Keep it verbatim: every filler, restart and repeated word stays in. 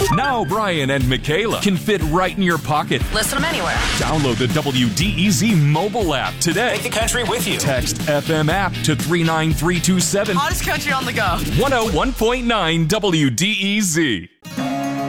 Now Brian and Michaela can fit right in your pocket. Listen them anywhere. Download the W D E Z mobile app today. Take the country with you. Text F M app to three nine three two seven. Hottest country on the go. one oh one point nine W D E Z.